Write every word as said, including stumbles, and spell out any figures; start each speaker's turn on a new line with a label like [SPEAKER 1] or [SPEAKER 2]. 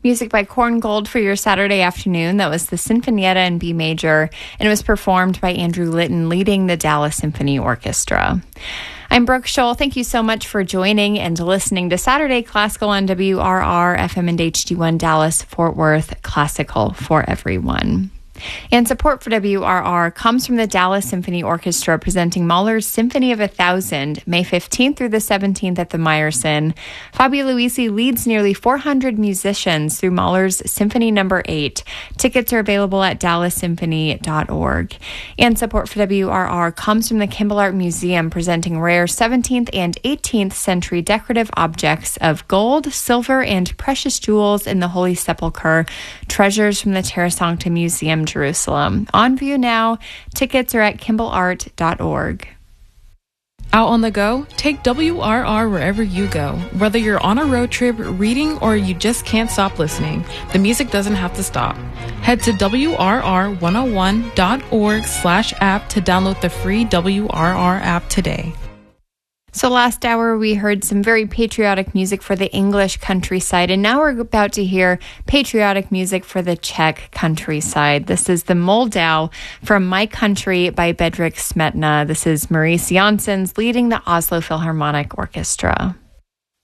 [SPEAKER 1] Music by Korngold for your Saturday afternoon. That was the Sinfonietta in B major, and it was performed by Andrew Litton leading the Dallas Symphony Orchestra. I'm Brooke Scholl. Thank you so much for joining and listening to Saturday Classical on W R R F M and H D one Dallas Fort Worth, classical for everyone. And support for W R R comes from the Dallas Symphony Orchestra presenting Mahler's Symphony of a Thousand, May fifteenth through the seventeenth at the Meyerson. Fabio Luisi leads nearly four hundred musicians through Mahler's Symphony Number eight. Tickets are available at dallas symphony dot org. And support for W R R comes from the Kimball Art Museum presenting rare seventeenth and eighteenth century decorative objects of gold, silver, and precious jewels in the Holy Sepulchre, treasures from the Terra Sancta Museum, Jerusalem. On view now. Tickets are at kimball art dot org.
[SPEAKER 2] Out on the go? Take W R R wherever you go. Whether you're on a road trip, reading, or you just can't stop listening, the music doesn't have to stop. Head to W R R one oh one dot org slash app to download the free W R R app today.
[SPEAKER 1] So last hour, we heard some very patriotic music for the English countryside, and now we're about to hear patriotic music for the Czech countryside. This is the Moldau from My Country by Bedřich Smetana. This is Maurice Janssens leading the Oslo Philharmonic Orchestra.